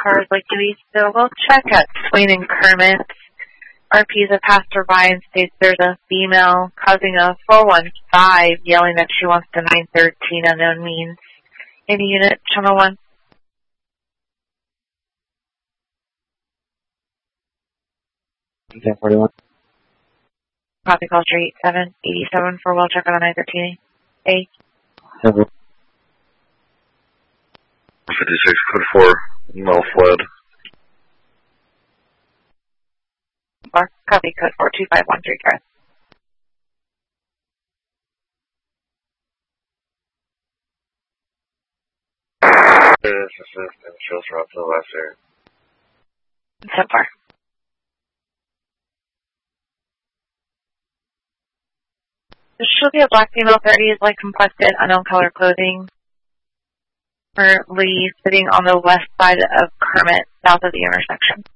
cars like Dewey, so we'll check at Swain and Kermit. RPs have passed her by and states there's a female causing a 415 yelling that she wants to 913 unknown means. Any unit, channel 1? Okay, 41. Copy call street 787 for well check on 913. A. 7. 56 code 4, Mel fled. Copy code 42513 drive. Assist and shows route to the left area. So far. There should be a black female 30s light complected, unknown color clothing. Currently sitting on the west side of Kermit, south of the intersection.